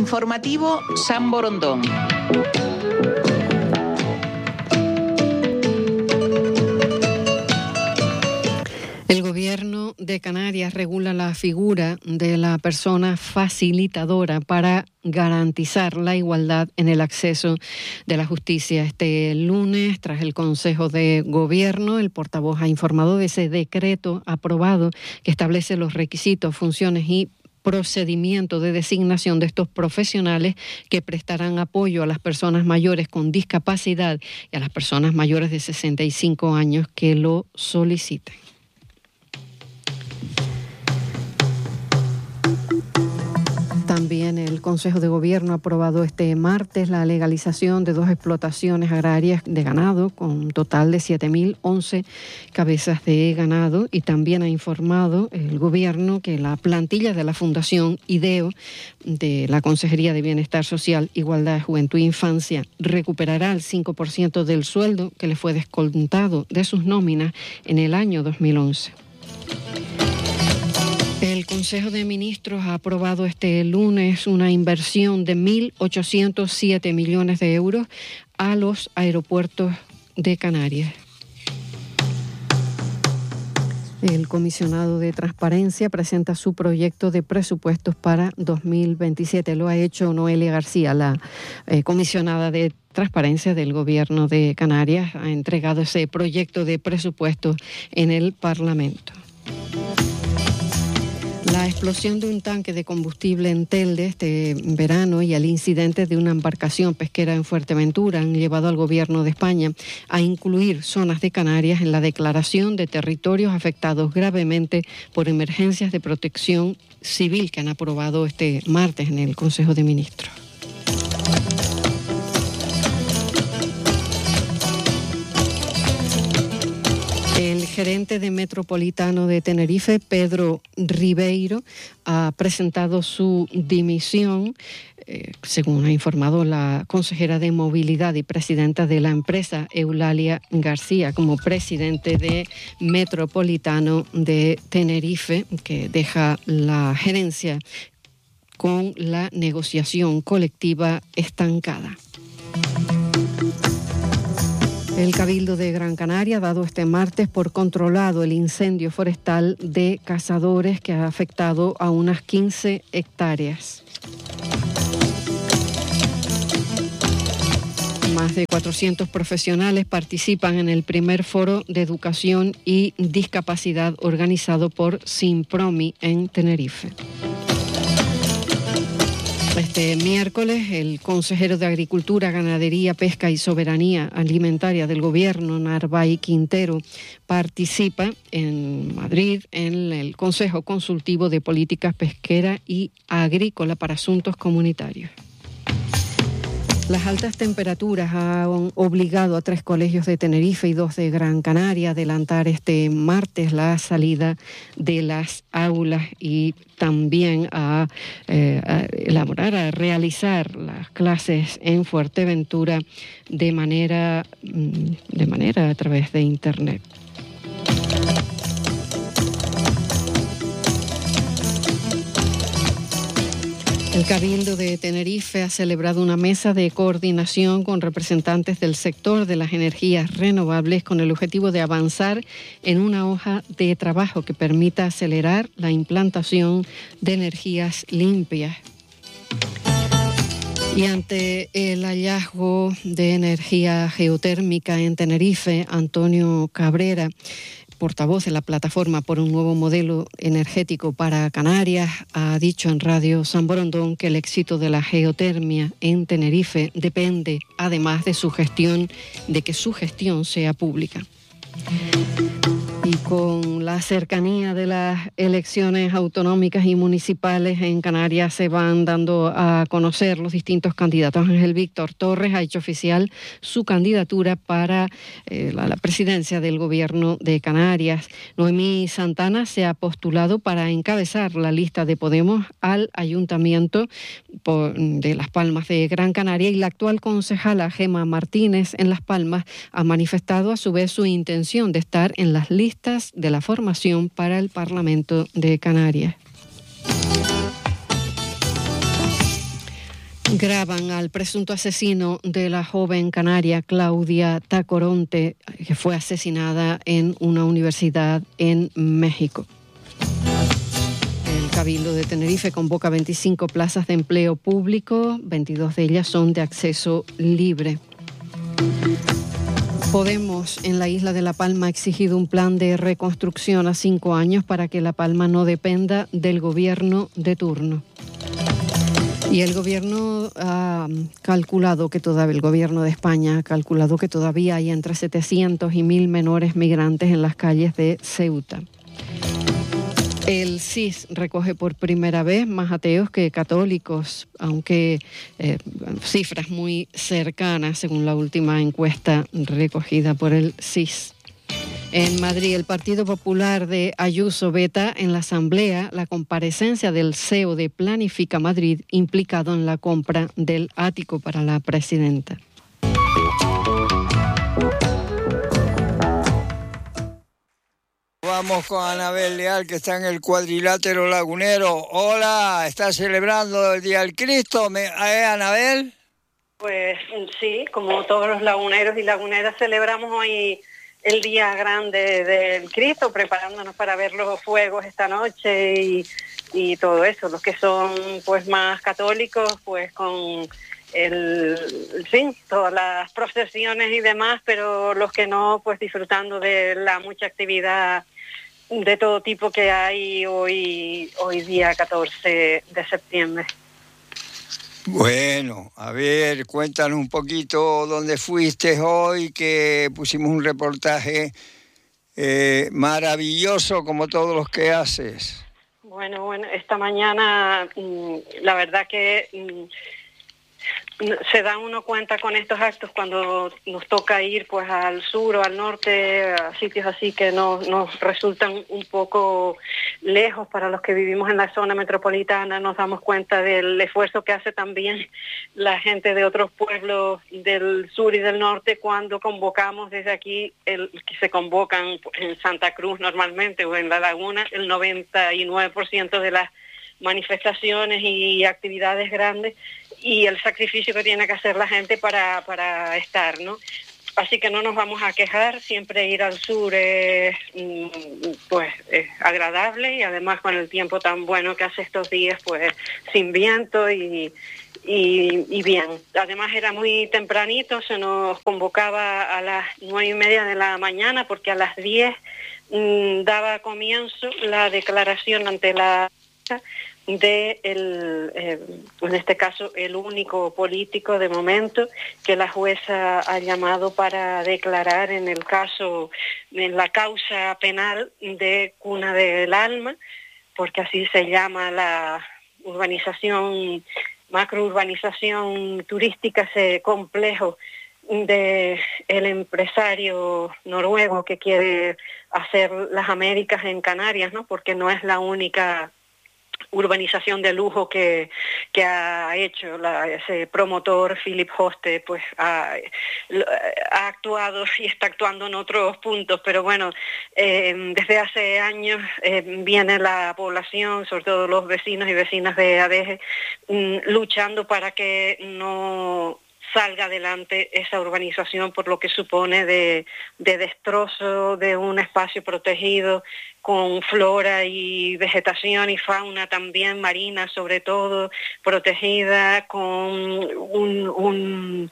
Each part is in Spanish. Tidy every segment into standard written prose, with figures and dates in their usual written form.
Informativo San Borondón. El Gobierno de Canarias regula la figura de la persona facilitadora para garantizar la igualdad en el acceso de la justicia. Este lunes, tras el Consejo de Gobierno, el portavoz ha informado de ese decreto aprobado que establece los requisitos, funciones y procedimiento de designación de estos profesionales que prestarán apoyo a las personas mayores con discapacidad y a las personas mayores de 65 años que lo soliciten. También el Consejo de Gobierno ha aprobado este martes la legalización de 2 explotaciones agrarias de ganado con un total de 7.011 cabezas de ganado, y también ha informado el Gobierno que la plantilla de la Fundación IDEO de la Consejería de Bienestar Social, Igualdad, Juventud e Infancia recuperará el 5% del sueldo que le fue descontado de sus nóminas en el año 2011. El Consejo de Ministros ha aprobado este lunes una inversión de 1.807 millones de euros a los aeropuertos de Canarias. El comisionado de Transparencia presenta su proyecto de presupuestos para 2027. Lo ha hecho Noelia García, la comisionada de Transparencia del Gobierno de Canarias. Ha entregado ese proyecto de presupuestos en el Parlamento. La explosión de un tanque de combustible en Telde este verano y el incidente de una embarcación pesquera en Fuerteventura han llevado al Gobierno de España a incluir zonas de Canarias en la declaración de territorios afectados gravemente por emergencias de protección civil que han aprobado este martes en el Consejo de Ministros. El gerente de Metropolitano de Tenerife, Pedro Ribeiro, ha presentado su dimisión, según ha informado la consejera de Movilidad y presidenta de la empresa, Eulalia García, como presidente de Metropolitano de Tenerife, que deja la gerencia con la negociación colectiva estancada. El Cabildo de Gran Canaria ha dado este martes por controlado el incendio forestal de Cazadores que ha afectado a unas 15 hectáreas. Más de 400 profesionales participan en el primer foro de educación y discapacidad organizado por Simpromi en Tenerife. Este miércoles, el consejero de Agricultura, Ganadería, Pesca y Soberanía Alimentaria del Gobierno, Narvay Quintero, participa en Madrid en el Consejo Consultivo de Políticas Pesquera y Agrícola para Asuntos Comunitarios. Las altas temperaturas han obligado a 3 colegios de Tenerife y 2 de Gran Canaria a adelantar este martes la salida de las aulas y también a realizar las clases en Fuerteventura de manera a través de Internet. El Cabildo de Tenerife ha celebrado una mesa de coordinación con representantes del sector de las energías renovables con el objetivo de avanzar en una hoja de trabajo que permita acelerar la implantación de energías limpias. Y ante el hallazgo de energía geotérmica en Tenerife, Antonio Cabrera, portavoz de la Plataforma por un Nuevo Modelo Energético para Canarias, ha dicho en Radio San Borondón que el éxito de la geotermia en Tenerife depende, además de que su gestión sea pública. Y con la cercanía de las elecciones autonómicas y municipales en Canarias se van dando a conocer los distintos candidatos. Ángel Víctor Torres ha hecho oficial su candidatura para la presidencia del Gobierno de Canarias. Noemí Santana se ha postulado para encabezar la lista de Podemos al Ayuntamiento de Las Palmas de Gran Canaria, y la actual concejala Gemma Martínez en Las Palmas ha manifestado a su vez su intención de estar en las listas de la formación para el Parlamento de Canarias. Graban al presunto asesino de la joven canaria Claudia Tacoronte, que fue asesinada en una universidad en México. El Cabildo de Tenerife convoca 25 plazas de empleo público, 22 de ellas son de acceso libre. Podemos en la isla de La Palma ha exigido un plan de reconstrucción a 5 años para que La Palma no dependa del gobierno de turno. Y el gobierno ha calculado que el gobierno de España ha calculado que todavía hay entre 700 y 1.000 menores migrantes en las calles de Ceuta. El CIS recoge por primera vez más ateos que católicos, aunque cifras muy cercanas según la última encuesta recogida por el CIS. En Madrid, el Partido Popular de Ayuso veta en la Asamblea la comparecencia del CEO de Planifica Madrid implicado en la compra del ático para la presidenta. Vamos con Anabel Leal, que está en el Cuadrilátero Lagunero. Hola, ¿estás celebrando el Día del Cristo, Anabel? Pues sí, como todos los laguneros y laguneras celebramos hoy el Día Grande del Cristo, preparándonos para ver los fuegos esta noche y todo eso. Los que son pues más católicos, pues con todas las procesiones y demás, pero los que no, pues disfrutando de la mucha actividad de todo tipo que hay hoy día 14 de septiembre. Bueno, a ver, cuéntanos un poquito dónde fuiste hoy, que pusimos un reportaje maravilloso como todos los que haces. Bueno, esta mañana la verdad que se da uno cuenta con estos actos cuando nos toca ir pues al sur o al norte, a sitios así que nos resultan un poco lejos para los que vivimos en la zona metropolitana. Nos damos cuenta del esfuerzo que hace también la gente de otros pueblos del sur y del norte cuando convocamos desde aquí, que se convocan en Santa Cruz normalmente o en La Laguna, el 99% de las manifestaciones y actividades grandes y el sacrificio que tiene que hacer la gente para estar, ¿no? Así que no nos vamos a quejar, siempre ir al sur es agradable y además con el tiempo tan bueno que hace estos días, pues sin viento y bien. Además era muy tempranito, se nos convocaba a las 9:30 de la mañana porque a las 10 daba comienzo la declaración ante la en este caso el único político de momento que la jueza ha llamado para declarar en la causa penal de Cuna del Alma, porque así se llama la macrourbanización turística, ese complejo de el empresario noruego que quiere hacer las Américas en Canarias, ¿no? Porque no es la única urbanización de lujo que ha hecho ese promotor Philip Hoste, pues ha actuado y está actuando en otros puntos, pero bueno, desde hace años viene la población, sobre todo los vecinos y vecinas de Adeje, luchando para que no salga adelante esa urbanización por lo que supone de destrozo de un espacio protegido con flora y vegetación y fauna también marina, sobre todo protegida, con una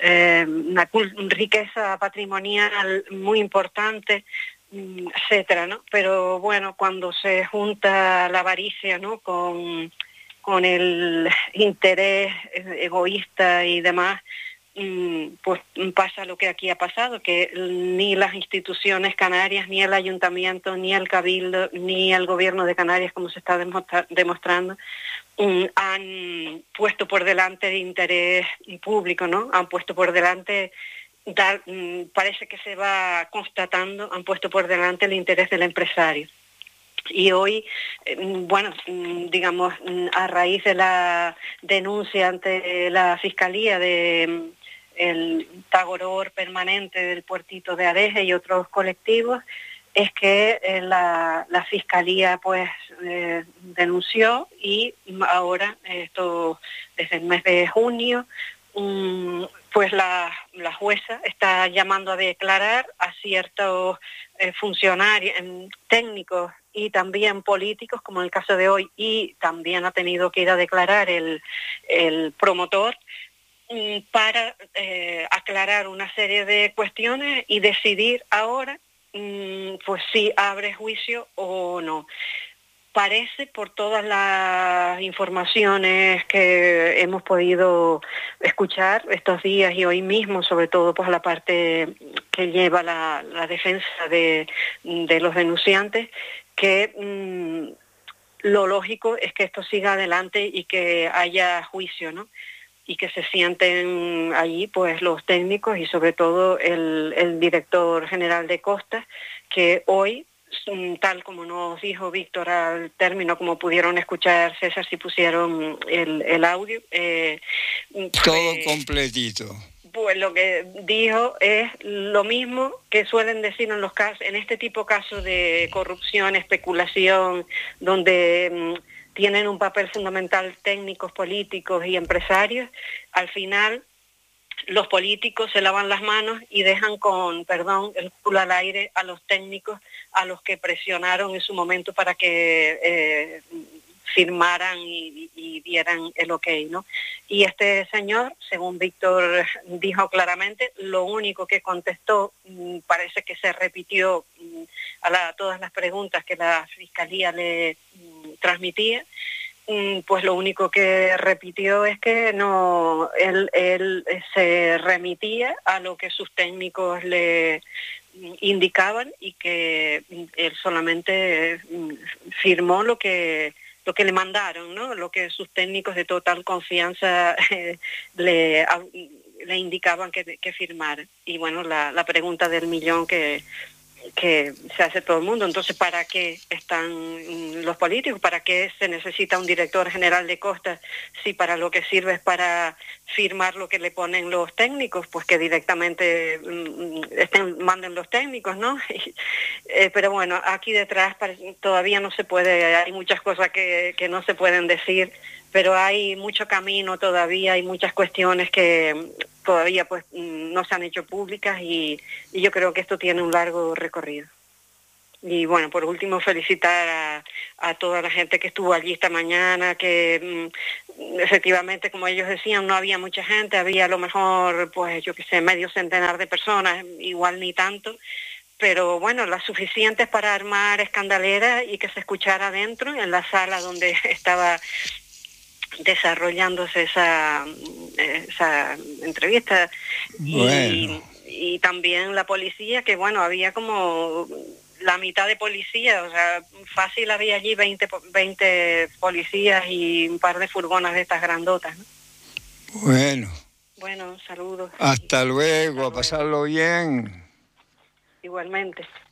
riqueza patrimonial muy importante, etcétera, ¿no? Pero bueno, cuando se junta la avaricia, ¿no?, con el interés egoísta y demás, pues pasa lo que aquí ha pasado, que ni las instituciones canarias, ni el ayuntamiento, ni el cabildo, ni el gobierno de Canarias, como se está demostrando, han puesto por delante el interés público, ¿no? Han puesto por delante, parece que se va constatando, han puesto por delante el interés del empresario. Y hoy, digamos, a raíz de la denuncia ante la Fiscalía de el Tagoror permanente del puertito de Adeje y otros colectivos, es que la Fiscalía pues denunció y ahora, esto desde el mes de junio, pues la jueza está llamando a declarar a ciertos funcionarios, técnicos y también políticos, como en el caso de hoy, y también ha tenido que ir a declarar el promotor, para aclarar una serie de cuestiones y decidir ahora pues si abre juicio o no. Parece, por todas las informaciones que hemos podido escuchar estos días y hoy mismo, sobre todo pues la parte que lleva la defensa de los denunciantes, que lo lógico es que esto siga adelante y que haya juicio, ¿no? Y que se sienten allí pues los técnicos y sobre todo el director general de Costas, que hoy, tal como nos dijo Víctor al término, como pudieron escuchar César si pusieron el audio, todo completito. Pues lo que dijo es lo mismo que suelen decir en los casos, en este tipo de casos de corrupción, especulación, donde tienen un papel fundamental técnicos, políticos y empresarios. Al final, los políticos se lavan las manos y dejan con, perdón, el culo al aire a los técnicos, a los que presionaron en su momento para que firmaran y dieran el ok, ¿no? Y este señor, según Víctor dijo claramente, lo único que contestó, parece que se repitió a todas las preguntas que la Fiscalía le transmitía, pues lo único que repitió es que no, él se remitía a lo que sus técnicos le indicaban y que él solamente firmó lo que le mandaron, ¿no? Lo que sus técnicos de total confianza le indicaban que firmara. Y bueno, la pregunta del millón que se hace todo el mundo. Entonces, ¿para qué están los políticos? ¿Para qué se necesita un director general de Costas si para lo que sirve es para firmar lo que le ponen los técnicos? Pues que directamente manden los técnicos, ¿no? Pero bueno, aquí detrás todavía no se puede, hay muchas cosas que no se pueden decir, pero hay mucho camino todavía, hay muchas cuestiones que todavía pues no se han hecho públicas y yo creo que esto tiene un largo recorrido. Y bueno, por último, felicitar a toda la gente que estuvo allí esta mañana, que efectivamente, como ellos decían, no había mucha gente, había a lo mejor, pues yo qué sé, medio centenar de personas, igual ni tanto, pero bueno, las suficientes para armar escandalera y que se escuchara adentro, en la sala donde estaba desarrollándose esa entrevista. Bueno. Y también la policía, que bueno, había como la mitad de policía, o sea, fácil había allí 20 policías y un par de furgonas de estas grandotas, ¿no? Bueno, saludos. hasta luego, a pasarlo bien. Igualmente.